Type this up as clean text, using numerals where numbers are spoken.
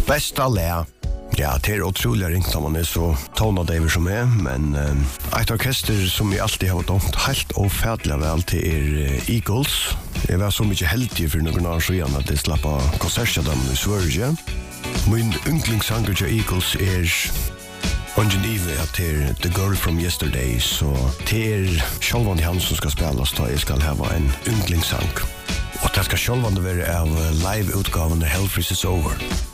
Bästa lä. Ja, det är otroligt ringt om man är så tonad som är, men ett orkester som vi alltid har dömt helt ofärdliga väl till Eagles. Jag var så mycket heldig för några år sedan att det slappade konserter dem i Sverige. Min yndlingssanger till Eagles är Ungenive att det är The Girl from Yesterday, så det är självan han som ska spelas då jag ska ha en yndlingssang. Och det ska självan vara av live-utgaven The Hell Freezes Over.